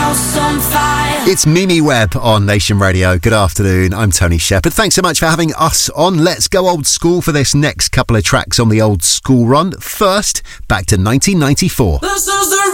house on fire. It's Mimi Webb on Nation Radio. Good afternoon, I'm Tony Shepherd. Thanks so much for having us on. Let's go old school for this next couple of tracks on the old school run. First, back to 1994. This is the